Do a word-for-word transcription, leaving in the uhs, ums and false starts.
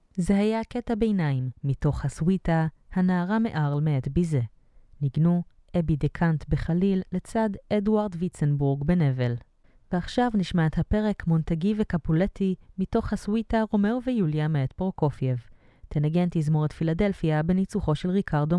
זה היה קטע ביניים מתוך הסוויטה הנערה מארל מאת ביזה. ניגנו אבי דקנט בחליל לצד אדוארד ויצנבורג בנבל. ועכשיו נשמע את הפרק מונטגי וקפולטי מתוך הסוויטה רומאו ויוליה מאת פרוקופייב. תנגן תזמורת פילדלפיה בניצוחו של ריקרדו